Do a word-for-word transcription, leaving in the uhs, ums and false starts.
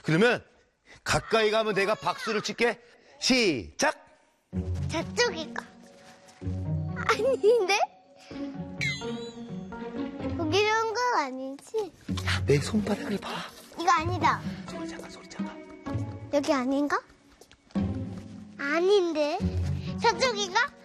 그러면 가까이 가면 내가 박수를 칠게. 시작. 저쪽일까? 아닌데? 거기 이런 거 아니지? 야, 내 손바닥을 봐. 이거 아니다. 소리 작아, 소리 작아. 여기 아닌가? 아닌데? 저쪽인가?